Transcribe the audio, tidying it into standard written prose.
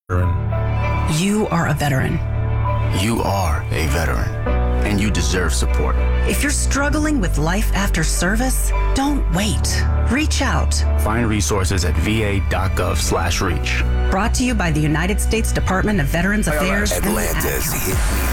You are a veteran. You are a veteran, and you deserve support. If you're struggling with life after service, don't wait. Reach out. Find resources at va.gov/reach. Brought to you by the United States Department of Veterans Affairs. Atlanta's hit